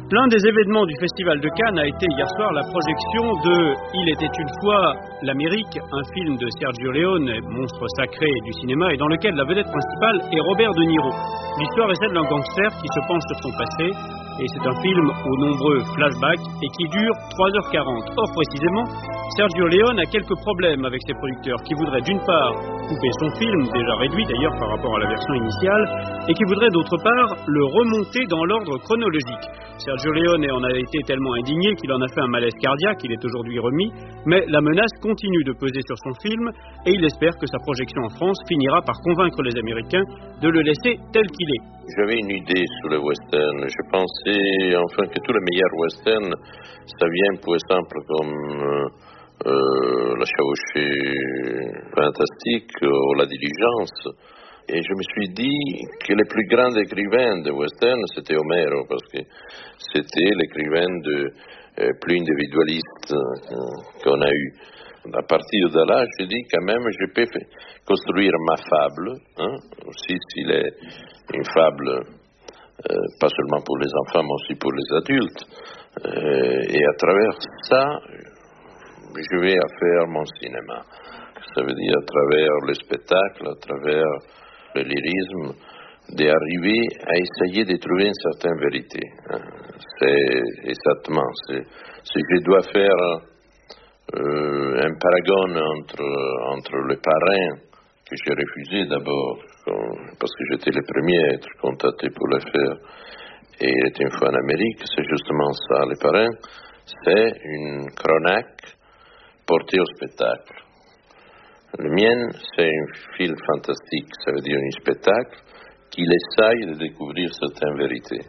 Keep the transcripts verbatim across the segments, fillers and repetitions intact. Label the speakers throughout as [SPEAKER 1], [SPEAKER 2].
[SPEAKER 1] L'un des événements du Festival de Cannes a été hier soir la projection de Il était une fois l'Amérique, un film de Sergio Leone, monstre sacré du cinéma, et dans lequel la vedette principale est Robert De Niro. L'histoire est celle d'un gangster qui se penche sur son passé, et c'est un film aux nombreux flashbacks et qui dure trois heures quarante. Or, précisément, Sergio Leone a quelques problèmes avec ses producteurs qui voudraient d'une part couper son film, déjà réduit d'ailleurs par rapport à la version initiale, et qui voudraient d'autre part le remonter dans l'ordre chronologique. Sergio Leone en a été tellement indigné qu'il en a fait un malaise cardiaque, il est aujourd'hui remis, mais la menace continue de peser sur son film et il espère que sa projection en France finira par convaincre les Américains de le laisser tel qu'il est.
[SPEAKER 2] J'avais une idée sur le western. Je pensais enfin que tous les meilleurs westerns, ça vient pour exemple comme euh, euh, La Chevauchée Fantastique ou La Diligence. Et je me suis dit que les plus grands écrivains de western, c'était Homero, parce que c'était l'écrivain de, euh, plus individualiste euh, qu'on a eu. À partir de là, je dis quand même, je peux construire ma fable, hein, aussi s'il est une fable, euh, pas seulement pour les enfants, mais aussi pour les adultes. Euh, et à travers ça, je vais faire mon cinéma. Ça veut dire à travers le spectacle, à travers le lyrisme, d'arriver à essayer de trouver une certaine vérité. C'est exactement, c'est, c'est que je dois faire euh, un paragone entre, entre le parrain, que j'ai refusé d'abord, parce que j'étais le premier à être contacté pour le faire, et il était une fois en Amérique, c'est justement ça, le parrain, c'est une chronique portée au spectacle. Le mien, c'est un film fantastique, ça veut dire un spectacle qui essaye de découvrir certaines vérités.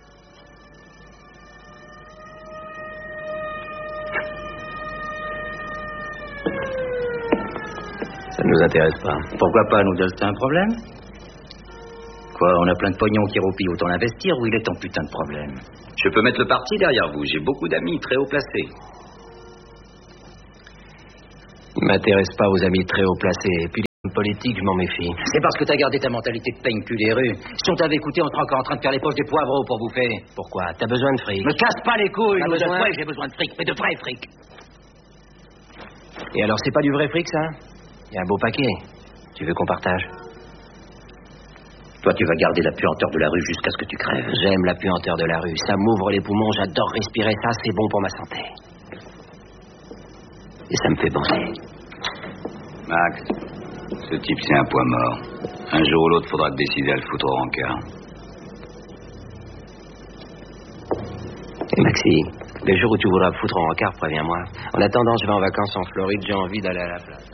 [SPEAKER 3] Ça ne nous intéresse pas. Pourquoi pas, nous donne un problème? Quoi, on a plein de pognon qui roupillent, autant l'investir ou il est ton putain de problème? Je peux mettre le parti derrière vous, j'ai beaucoup d'amis très haut placés. Il m'intéresse pas aux amis très haut placés. Et puis les politiques, je m'en méfie. C'est parce que t'as gardé ta mentalité de peigne cul des rues. Si on t'avait écouté, on serait encore en train de faire les poches des poivreaux pour bouffer. Pourquoi? T'as besoin de fric. Me casse pas les couilles. Pas besoin. Ouais, j'ai besoin de fric, mais de vrai fric. Et alors, c'est pas du vrai fric, ça? Il y a un beau paquet. Tu veux qu'on partage? Toi, tu vas garder la puanteur de la rue jusqu'à ce que tu crèves. J'aime la puanteur de la rue. Ça m'ouvre les poumons, j'adore respirer ça, c'est bon pour ma santé. Et ça me fait penser.
[SPEAKER 4] Max, ce type c'est un poids mort. Un jour ou l'autre, faudra te décider à le foutre au rencard.
[SPEAKER 3] Et Maxi, le jour où tu voudras foutre en rencard, préviens-moi. En attendant, je vais en vacances en Floride, j'ai envie d'aller à la plage.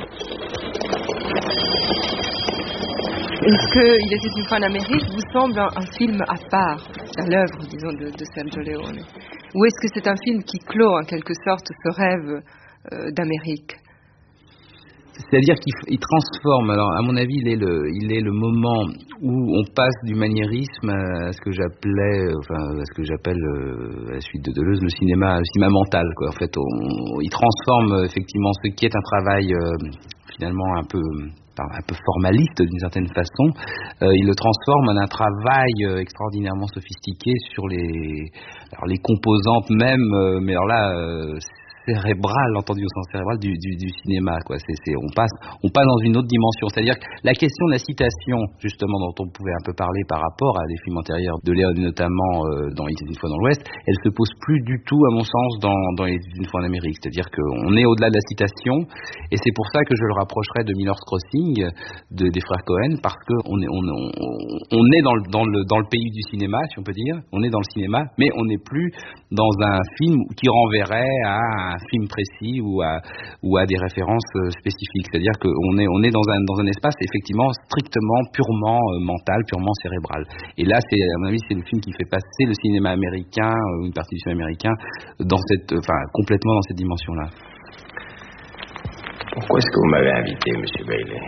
[SPEAKER 5] Est-ce que Il était une fois en Amérique vous semble un, un film à part, à l'œuvre, disons, de, de Sergio Leone? Ou est-ce que c'est un film qui clôt en quelque sorte ce rêve euh, d'Amérique?
[SPEAKER 6] C'est-à-dire qu'il transforme, alors à mon avis, il est, le, il est le moment où on passe du maniérisme à ce que j'appelais, enfin, à ce que j'appelle, euh, à la suite de Deleuze, le cinéma, le cinéma mental, quoi. En fait, on, il transforme effectivement ce qui est un travail euh, finalement un peu, un peu formaliste d'une certaine façon, euh, il le transforme en un travail euh, extraordinairement sophistiqué sur les, alors les composantes même, euh, mais alors là. Euh, cérébral, entendu au sens cérébral du, du, du cinéma, quoi. C'est, c'est, on passe, on passe dans une autre dimension. C'est-à-dire que la question de la citation, justement, dont on pouvait un peu parler par rapport à des films antérieurs de Léon, notamment euh, dans Il était une fois dans l'Ouest, elle se pose plus du tout, à mon sens, dans, dans Il était une fois en Amérique. C'est-à-dire qu'on est au-delà de la citation, et c'est pour ça que je le rapprocherais de Miller's Crossing, de, des frères Cohen, parce que on est, on, on, on est dans le, dans le, dans le pays du cinéma, si on peut dire. On est dans le cinéma, mais on n'est plus dans un film qui renverrait à un un film précis ou à, ou à des références spécifiques. C'est-à-dire qu'on est, on est dans un, dans un espace effectivement strictement, purement euh, mental, purement cérébral. Et là, c'est, à mon avis, c'est le film qui fait passer le cinéma américain, ou une partie du cinéma américain, dans cette, enfin, complètement dans cette dimension-là.
[SPEAKER 3] Pourquoi est-ce que vous m'avez invité, monsieur Bailey?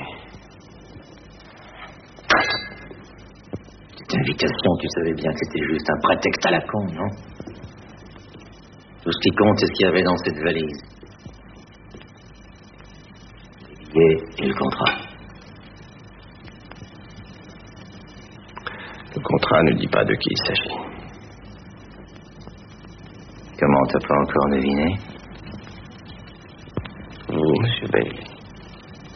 [SPEAKER 3] Cette invitation, tu savais bien que c'était juste un prétexte à la con, non? Tout ce qui compte, c'est ce qu'il y avait dans cette valise. Les billets et le contrat. Le contrat ne dit pas de qui il s'agit. Comment, t'as pas encore deviné?
[SPEAKER 7] Vous, monsieur Bailey.